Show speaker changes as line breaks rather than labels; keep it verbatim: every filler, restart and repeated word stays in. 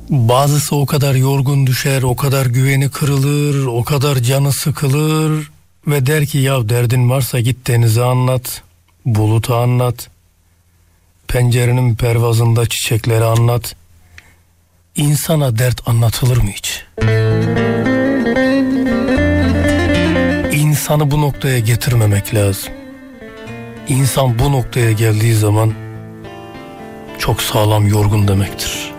Bazısı o kadar yorgun düşer, o kadar güveni kırılır, o kadar canı sıkılır ve der ki ya derdin varsa git denize anlat, buluta anlat, pencerenin pervazında çiçekleri anlat. İnsana dert anlatılır mı hiç? İnsanı bu noktaya getirmemek lazım. İnsan bu noktaya geldiği zaman çok sağlam yorgun demektir.